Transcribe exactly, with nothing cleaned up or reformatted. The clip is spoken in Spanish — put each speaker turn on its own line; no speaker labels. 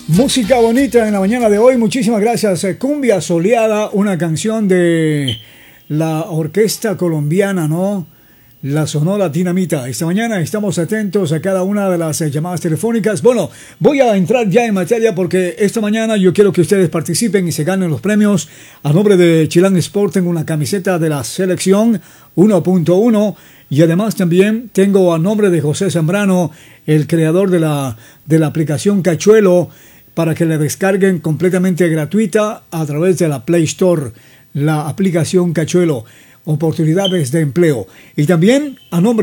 Música bonita en la mañana de hoy. Muchísimas gracias. Cumbia Soleada, una canción de la orquesta colombiana, ¿no? La Sonora Dinamita. Esta mañana estamos atentos a cada una de las llamadas telefónicas. Bueno, voy a entrar ya en materia porque esta mañana yo quiero que ustedes participen y se ganen los premios. A nombre de Chilán Sport tengo una camiseta de la selección uno punto uno y además también tengo a nombre de José Zambrano, el creador de la, de la aplicación Cachuelo, para que la descarguen completamente gratuita a través de la Play Store, la aplicación Cachuelo, oportunidades de empleo. Y también a nombre